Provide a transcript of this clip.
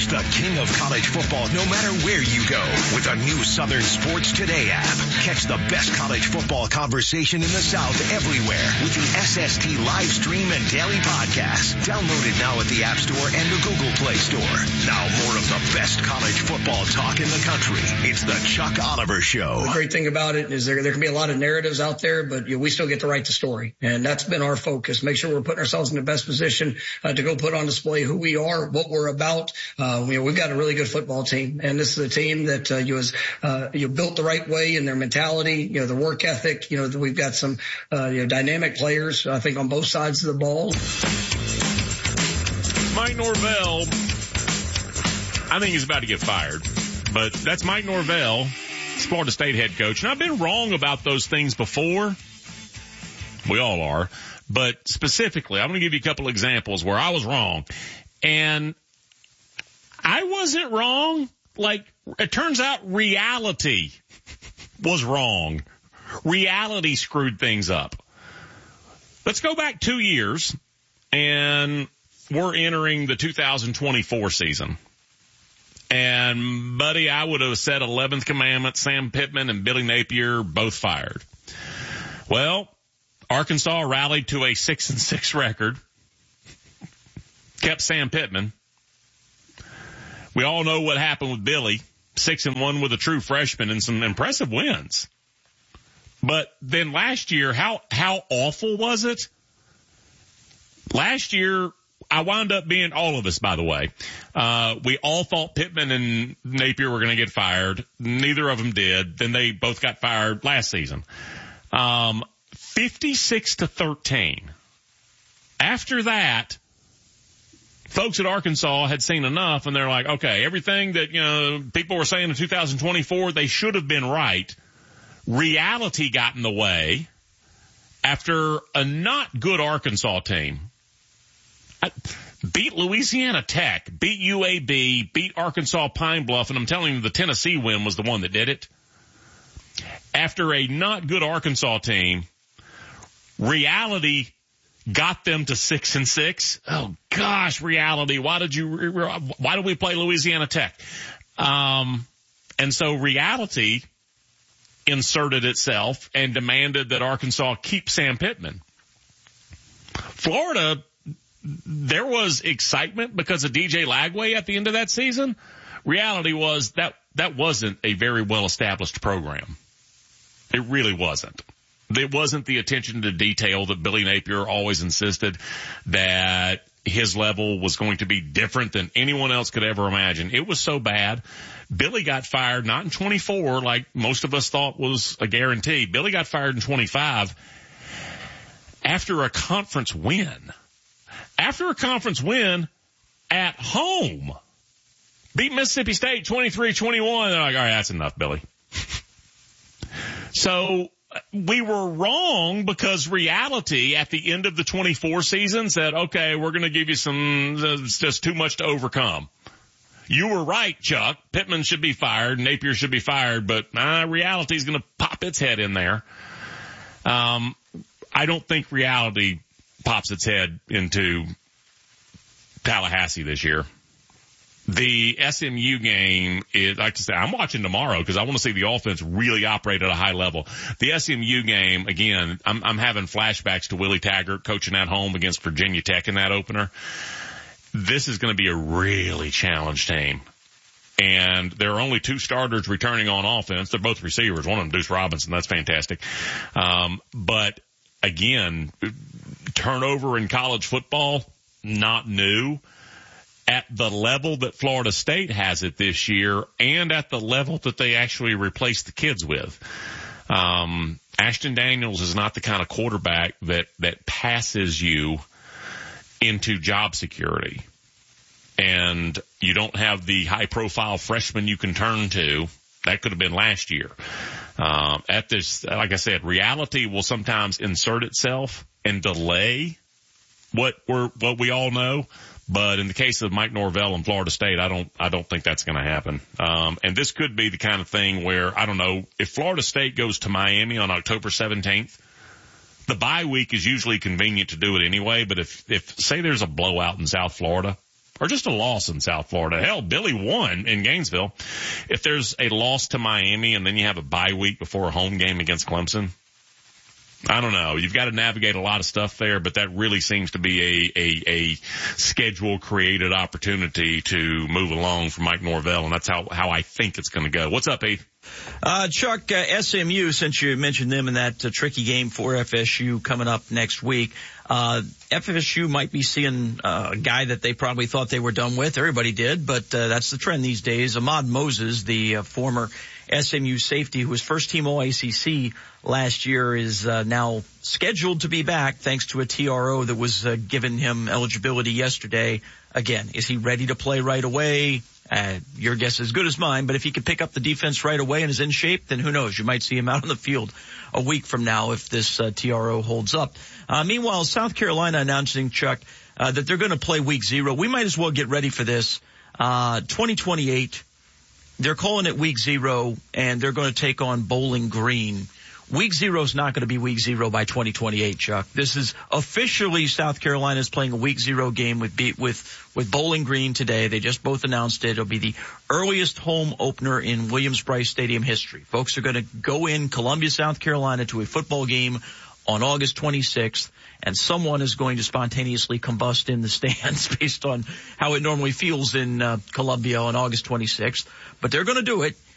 the king of college football no matter where you go with the new Southern Sports Today app. Catch the best college football conversation in the South everywhere with the SST live stream and daily podcast. Download it now at the App Store and the Google Play Store. Now more of the best college football talk in the country. It's the Chuck Oliver Show. The great thing about it is there can be a lot of narratives out there, but we still get to write the story. And that's been our focus. Make sure we're putting ourselves in the best position to go put on display who we are, what we're about. We've got a really good football team, and this is a team that built the right way in their mentality, the work ethic. We've got some dynamic players, I think, on both sides of the ball. Mike Norvell, I think he's about to get fired, but that's Mike Norvell, Florida State head coach. And I've been wrong about those things before. We all are. But specifically, I'm going to give you a couple examples where I was wrong. And I wasn't wrong. It turns out reality was wrong. Reality screwed things up. Let's go back 2 years, and we're entering the 2024 season. And, buddy, I would have said 11th commandment, Sam Pittman and Billy Napier both fired. Well, Arkansas rallied to a 6-6 record, kept Sam Pittman. We all know what happened with Billy, 6-1 with a true freshman and some impressive wins. But then last year, how awful was it? Last year, I wound up being, all of us, by the way, we all thought Pittman and Napier were going to get fired. Neither of them did. Then they both got fired last season. 56-13. After that, folks at Arkansas had seen enough, and they're like, okay, everything that, people were saying in 2024, they should have been right. Reality got in the way after a not good Arkansas team beat Louisiana Tech, beat UAB, beat Arkansas Pine Bluff, and I'm telling you, the Tennessee win was the one that did it. After a not good Arkansas team, reality got them to 6-6. Oh gosh, reality. Why did we play Louisiana Tech? And so reality inserted itself and demanded that Arkansas keep Sam Pittman. Florida, there was excitement because of DJ Lagway at the end of that season. Reality was that wasn't a very well-established program. It really wasn't. It wasn't the attention to detail that Billy Napier always insisted that his level was going to be different than anyone else could ever imagine. It was so bad. Billy got fired not in 24 like most of us thought was a guarantee. Billy got fired in 25 after a conference win. After a conference win at home. Beat Mississippi State 23-21. They're like, all right, that's enough, Billy. So we were wrong because reality at the end of the 24 season said, okay, we're going to give you it's just too much to overcome. You were right, Chuck. Pittman should be fired. Napier should be fired, but reality is going to pop its head in there. I don't think reality pops its head into Tallahassee this year. The SMU game is, like I said, I'm watching tomorrow because I want to see the offense really operate at a high level. The SMU game, again, I'm having flashbacks to Willie Taggart coaching at home against Virginia Tech in that opener. This is going to be a really challenged team. And there are only two starters returning on offense. They're both receivers. One of them, Deuce Robinson. That's fantastic. But again, turnover in college football, not new. At the level that Florida State has it this year and at the level that they actually replaced the kids with. Ashton Daniels is not the kind of quarterback that passes you into job security. And you don't have the high-profile freshman you can turn to. That could have been last year. At this, like I said, reality will sometimes insert itself and delay what we all know. But in the case of Mike Norvell and Florida State, I don't think that's going to happen. And this could be the kind of thing where, I don't know, if Florida State goes to Miami on October 17th, the bye week is usually convenient to do it anyway. But if say there's a blowout in South Florida or just a loss in South Florida. Hell, Billy won in Gainesville. If there's a loss to Miami and then you have a bye week before a home game against Clemson, I don't know. You've got to navigate a lot of stuff there, but that really seems to be a schedule created opportunity to move along for Mike Norvell, and that's how I think it's going to go. What's up, Heath? Chuck, SMU, since you mentioned them in that tricky game for FSU coming up next week, FSU might be seeing a guy that they probably thought they were done with. Everybody did, but that's the trend these days. Ahmad Moses, the former SMU safety who was first team All-ACC last year, is now scheduled to be back thanks to a TRO that was given him eligibility yesterday. Again, is he ready to play right away? Your guess is as good as mine, but if he could pick up the defense right away and is in shape, then who knows? You might see him out on the field a week from now if this TRO holds up. Meanwhile, South Carolina announcing, Chuck, that they're going to play week 0. We might as well get ready for this. 2028, they're calling it week 0, and they're going to take on Bowling Green. Week 0 is not going to be week 0 by 2028, Chuck. This is officially South Carolina's playing a week 0 game with Bowling Green today. They just both announced it. It'll be the earliest home opener in Williams-Brice Stadium history. Folks are going to go in Columbia, South Carolina to a football game on August 26th, and someone is going to spontaneously combust in the stands based on how it normally feels in Columbia on August 26th. But they're going to do it.